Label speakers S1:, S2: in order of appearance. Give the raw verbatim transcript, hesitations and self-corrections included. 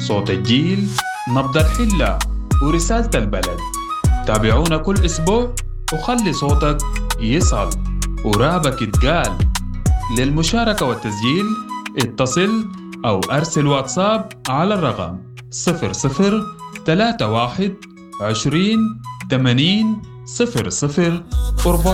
S1: صوت الجيل، نبض الحلة ورسالة البلد. تابعونا كل أسبوع وخلي صوتك يصل ورابك يتقال. للمشاركة والتسجيل اتصل أو أرسل واتساب على الرقم صفر صفر ثلاثة واحد عشرين ثمانين صفر صفر أربعة.